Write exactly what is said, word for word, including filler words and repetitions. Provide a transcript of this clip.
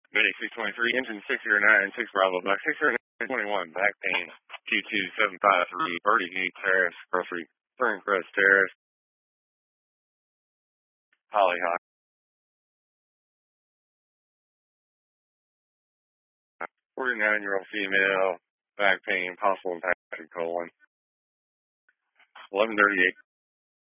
Medic six twenty-three, engine six zero nine, six Bravo, Black six zero nine twenty-one, back pain, two two seven five three, Birdie View Terrace, Grocery, Ferncrest Terrace, Hollyhock. forty-nine-year-old female, back pain, possible impact colon. eleven thirty-eight.